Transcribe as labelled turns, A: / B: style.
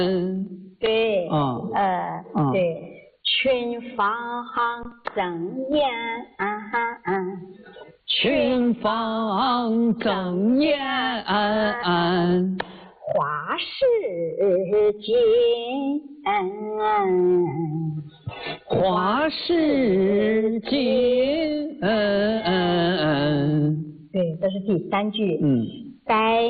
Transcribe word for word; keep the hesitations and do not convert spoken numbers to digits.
A: 嗯，
B: 对，
A: 啊，
B: 呃，
A: 啊
B: 对，群芳争艳，
A: 群芳争艳，
B: 花市金，
A: 花市金，
B: 对，这是第三句。
A: 嗯，
B: 百